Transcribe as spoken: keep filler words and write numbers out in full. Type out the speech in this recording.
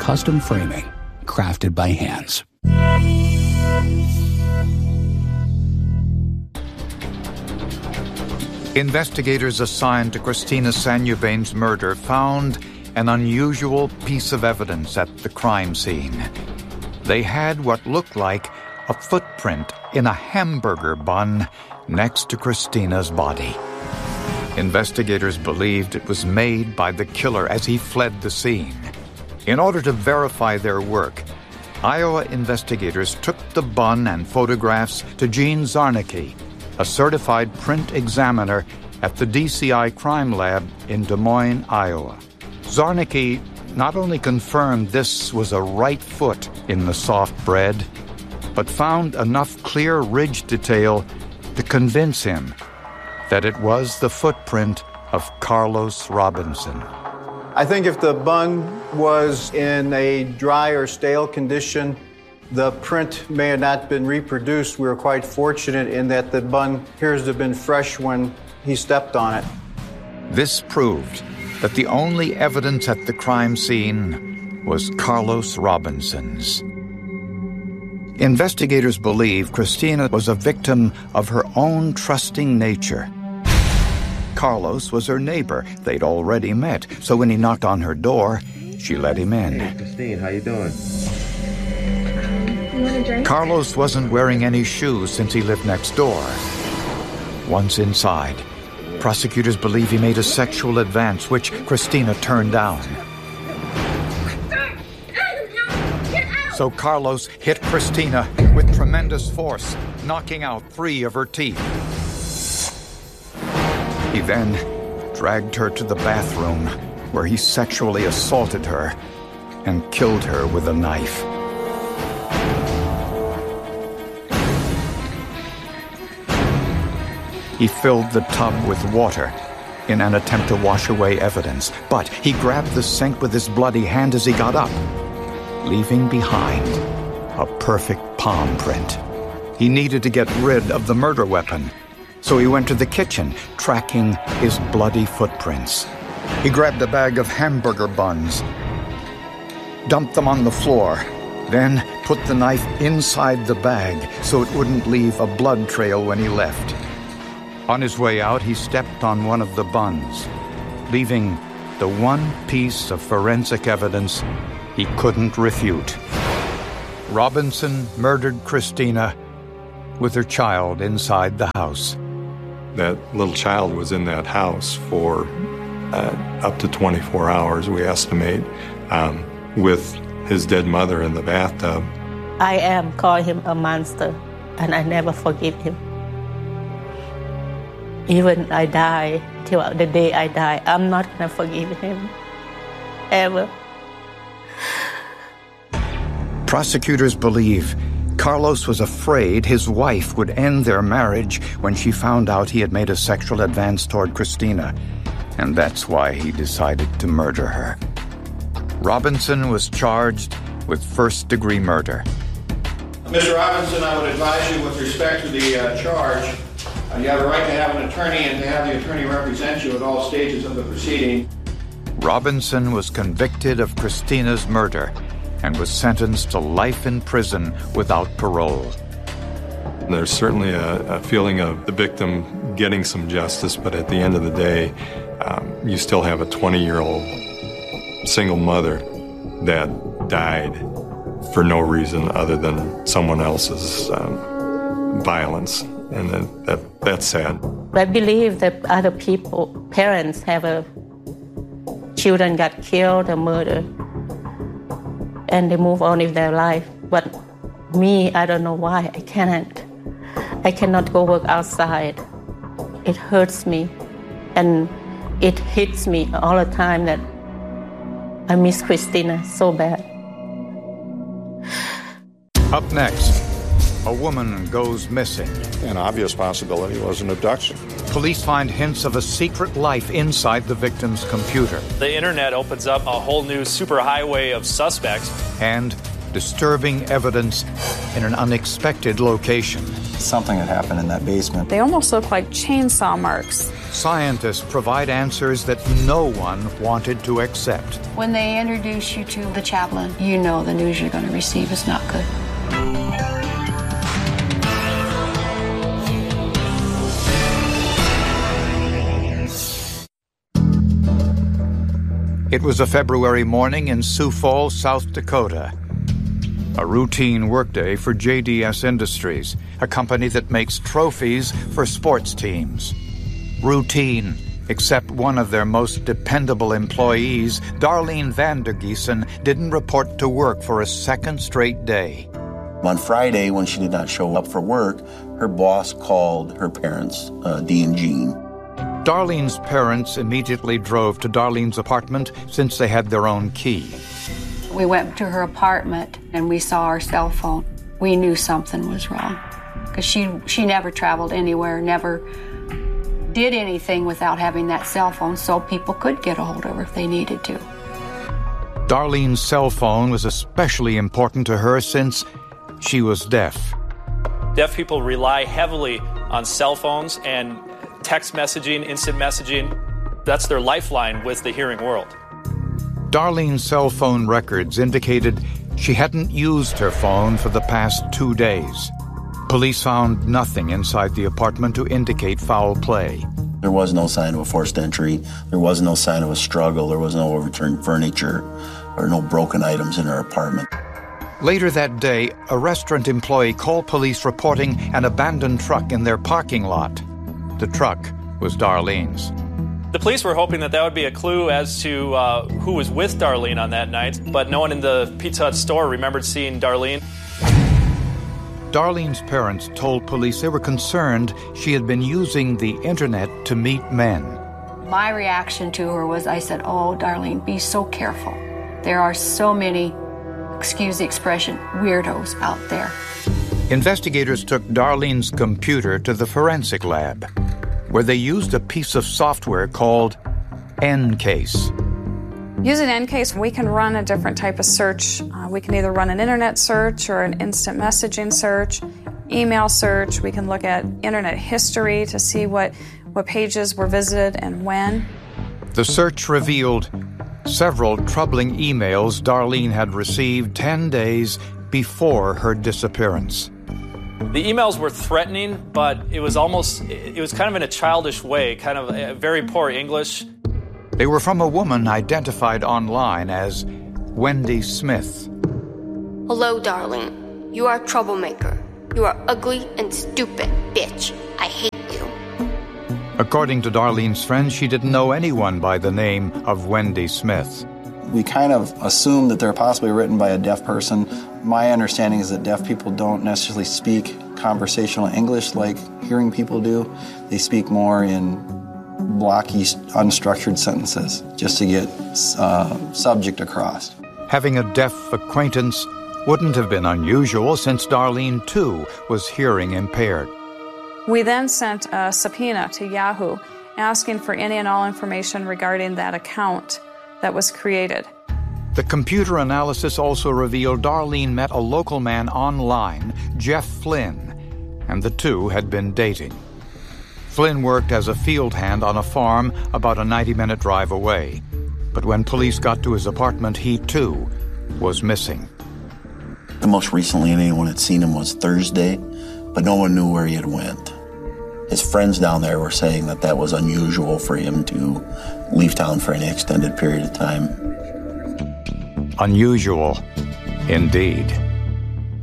custom framing crafted by hands. Investigators assigned to Christina Sanubane's murder found an unusual piece of evidence at the crime scene. They had what looked like a footprint in a hamburger bun next to Christina's body. Investigators believed it was made by the killer as he fled the scene. In order to verify their work, Iowa investigators took the bun and photographs to Gene Zarnicki, a certified print examiner at the D C I Crime Lab in Des Moines, Iowa. Zarnicki not only confirmed this was a right foot in the soft bread, but found enough clear ridge detail to convince him that it was the footprint of Carlos Robinson. I think if the bun was in a dry or stale condition, the print may have not been reproduced. We were quite fortunate in that the bun appears to have been fresh when he stepped on it. This proved that the only evidence at the crime scene was Carlos Robinson's. Investigators believe Christina was a victim of her own trusting nature. Carlos was her neighbor. They'd already met, so when he knocked on her door, she let him in. Hey, Christine, how you doing? You want a drink? Carlos wasn't wearing any shoes since he lived next door. Once inside, prosecutors believe he made a sexual advance, which Christina turned down. So Carlos hit Christina with tremendous force, knocking out three of her teeth. He then dragged her to the bathroom, where he sexually assaulted her and killed her with a knife. He filled the tub with water in an attempt to wash away evidence, but he grabbed the sink with his bloody hand as he got up, leaving behind a perfect palm print. He needed to get rid of the murder weapon, so he went to the kitchen, tracking his bloody footprints. He grabbed a bag of hamburger buns, dumped them on the floor, then put the knife inside the bag so it wouldn't leave a blood trail when he left. On his way out, he stepped on one of the buns, leaving the one piece of forensic evidence he couldn't refute. Robinson murdered Christina with her child inside the house. That little child was in that house for uh, up to twenty-four hours, we estimate, um, with his dead mother in the bathtub. I am calling him a monster, and I never forgive him. Even I die, till the day I die, I'm not going to forgive him, ever. Prosecutors believe Carlos was afraid his wife would end their marriage when she found out he had made a sexual advance toward Christina, and that's why he decided to murder her. Robinson was charged with first-degree murder. Mister Robinson, I would advise you with respect to the uh, charge, uh, you have a right to have an attorney and to have the attorney represent you at all stages of the proceeding. Robinson was convicted of Christina's murder and was sentenced to life in prison without parole. There's certainly a, a feeling of the victim getting some justice, but at the end of the day, um, you still have a twenty-year-old single mother that died for no reason other than someone else's um, violence, and that, that that's sad. I believe that other people, parents, have a children got killed or murdered, and they move on with their life. But me, I don't know why. I cannot. I cannot go work outside. It hurts me, and it hits me all the time that I miss Christina so bad. Up next, a woman goes missing. An obvious possibility was an abduction. Police find hints of a secret life inside the victim's computer. The internet opens up a whole new superhighway of suspects. And disturbing evidence in an unexpected location. Something had happened in that basement. They almost look like chainsaw marks. Scientists provide answers that no one wanted to accept. When they introduce you to the chaplain, you know the news you're going to receive is not good. It was a February morning in Sioux Falls, South Dakota. A routine workday for J D S Industries, a company that makes trophies for sports teams. Routine, except one of their most dependable employees, Darlene Vandergiesen, didn't report to work for a second straight day. On Friday, when she did not show up for work, her boss called her parents, uh, Dee and Jean. Darlene's parents immediately drove to Darlene's apartment since they had their own key. We went to her apartment and we saw her cell phone. We knew something was wrong because she, she never traveled anywhere, never did anything without having that cell phone so people could get a hold of her if they needed to. Darlene's cell phone was especially important to her since she was deaf. Deaf people rely heavily on cell phones and text messaging, instant messaging. That's their lifeline with the hearing world. Darlene's cell phone records indicated she hadn't used her phone for the past two days. Police found nothing inside the apartment to indicate foul play. There was no sign of a forced entry. There was no sign of a struggle. There was no overturned furniture or no broken items in her apartment. Later that day, a restaurant employee called police reporting an abandoned truck in their parking lot. The truck was Darlene's. The police were hoping that that would be a clue as to uh, who was with Darlene on that night, but no one in the Pizza Hut store remembered seeing Darlene. Darlene's parents told police they were concerned she had been using the internet to meet men. My reaction to her was, I said, oh, Darlene, be so careful. There are so many, excuse the expression, weirdos out there. Investigators took Darlene's computer to the forensic lab, where they used a piece of software called EnCase. Using EnCase, we can run a different type of search. Uh, we can either run an internet search or an instant messaging search, email search. We can look at internet history to see what, what pages were visited and when. The search revealed several troubling emails Darlene had received ten days before her disappearance. The emails were threatening, but it was almost, it was kind of in a childish way, kind of a very poor English. They were from a woman identified online as Wendy Smith. Hello, darling. You are a troublemaker. You are ugly and stupid, bitch. I hate you. According to Darlene's friends, she didn't know anyone by the name of Wendy Smith. We kind of assume that they're possibly written by a deaf person. My understanding is that deaf people don't necessarily speak conversational English like hearing people do. They speak more in blocky, unstructured sentences just to get uh, subject across. Having a deaf acquaintance wouldn't have been unusual since Darlene, too, was hearing impaired. We then sent a subpoena to Yahoo asking for any and all information regarding that account that was created. The computer analysis also revealed Darlene met a local man online, Jeff Flynn, and the two had been dating. Flynn worked as a field hand on a farm about a ninety-minute drive away. But when police got to his apartment, he, too, was missing. The most recently anyone had seen him was Thursday, but no one knew where he had went. His friends down there were saying that that was unusual for him to leave town for any extended period of time. Unusual, indeed.